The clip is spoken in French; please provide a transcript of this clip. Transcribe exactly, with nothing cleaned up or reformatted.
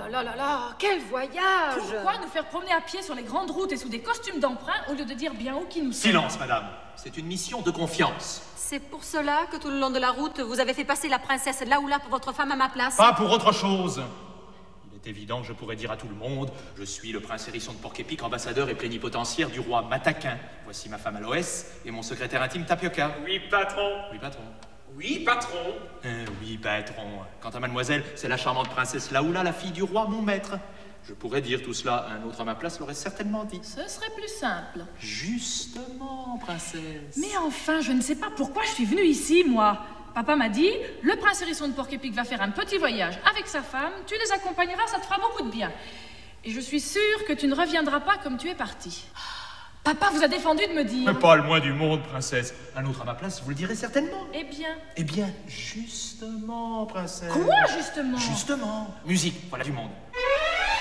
là là là là, quel voyage! Pourquoi nous faire promener à pied sur les grandes routes et sous des costumes d'emprunt au lieu de dire bien où qui nous sommes? Silence, madame. C'est une mission de confiance. C'est pour cela que tout le long de la route, vous avez fait passer la princesse Laoula pour votre femme à ma place? Pas pour autre chose. Il est évident que je pourrais dire à tout le monde, je suis le prince Hérisson de Porc-Épic, ambassadeur et plénipotentiaire du roi Mataquin. Voici ma femme Aloès et mon secrétaire intime Tapioca. Oui, patron. Oui, patron. Oui, patron. Euh, oui, patron. Quant à mademoiselle, c'est la charmante princesse Laoula, la fille du roi, mon maître. Je pourrais dire tout cela, un autre à ma place l'aurait certainement dit. Ce serait plus simple. Justement, princesse. Mais enfin, je ne sais pas pourquoi je suis venue ici, moi. Papa m'a dit, le prince Hérisson de Porc-Épic va faire un petit voyage avec sa femme, tu les accompagneras, ça te fera beaucoup de bien. Et je suis sûre que tu ne reviendras pas comme tu es parti. Papa vous a défendu de me dire... Mais pas le moins du monde, princesse. Un autre à ma place, vous le direz certainement. Eh bien... Eh bien, justement, princesse. Quoi, justement? Justement. Musique, voilà du monde.